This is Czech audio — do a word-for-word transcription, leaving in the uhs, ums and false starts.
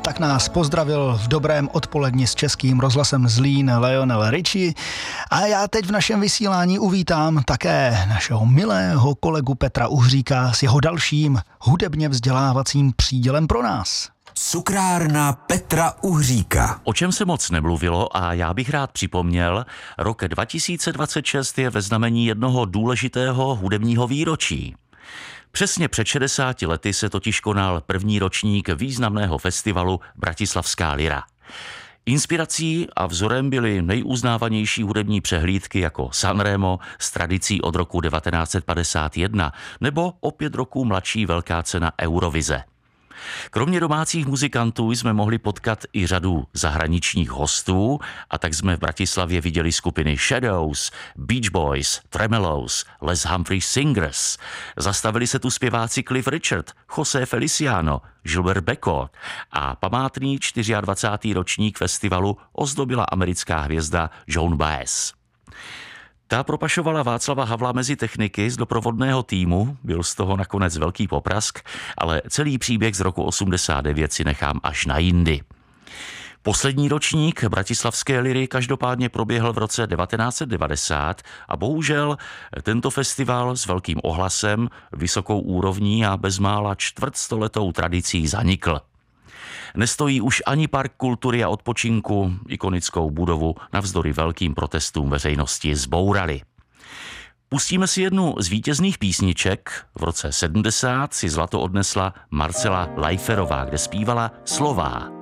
tak nás pozdravil v dobrém odpoledni s Českým rozhlasem Zlín Lionel Richie a já teď v našem vysílání uvítám také našeho milého kolegu Petra Uhříka s jeho dalším hudebně vzdělávacím přídělem pro nás. Cukrárna Petra Uhříka. O čem se moc nemluvilo a já bych rád připomněl, rok dva tisíce dvacet šest je ve znamení jednoho důležitého hudebního výročí. Přesně před šedesáti lety se totiž konal první ročník významného festivalu Bratislavská Lyra. Inspirací a vzorem byly nejuznávanější hudební přehlídky jako Sanremo s tradicí od roku devatenáct set padesát jedna nebo o pět roků mladší velká cena Eurovize. Kromě domácích muzikantů jsme mohli potkat i řadu zahraničních hostů a tak jsme v Bratislavě viděli skupiny Shadows, Beach Boys, Tremeloes, Les Humphrey Singers. Zastavili se tu zpěváci Cliff Richard, José Feliciano, Gilbert Bécaud a památný dvacátý čtvrtý ročník festivalu ozdobila americká hvězda Joan Baez. Ta propašovala Václava Havla mezi techniky z doprovodného týmu, byl z toho nakonec velký poprask, ale celý příběh z roku osmdesát devět si nechám až na jindy. Poslední ročník bratislavské Lyry každopádně proběhl v roce devatenáct set devadesát a bohužel tento festival s velkým ohlasem, vysokou úrovní a bezmála čtvrtstoletou tradicí zanikl. Nestojí už ani park kultury a odpočinku, ikonickou budovu navzdory velkým protestům veřejnosti zbourali. Pustíme si jednu z vítězných písniček. V roce sedmdesát si zlato odnesla Marcela Lajferová, kde zpívala Slová.